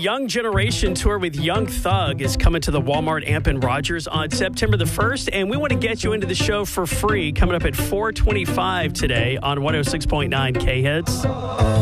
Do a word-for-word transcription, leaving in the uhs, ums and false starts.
Young Generation Tour with Young Thug is coming to the Walmart Amp and Rogers on September the first, and we want to get you into the show for free coming up at four twenty-five today on one oh six point nine K-Hits.